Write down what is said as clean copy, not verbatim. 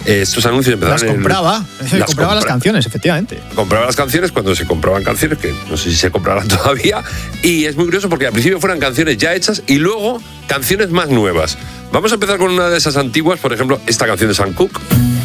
estos anuncios empezaron Las compraba las canciones, efectivamente. Compraba las canciones cuando se compraban canciones, que no sé si se comprarán todavía, y es muy curioso porque al principio fueran canciones ya hechas y luego canciones más nuevas. Vamos a empezar con una de esas antiguas, por ejemplo, esta canción de Sam Cooke.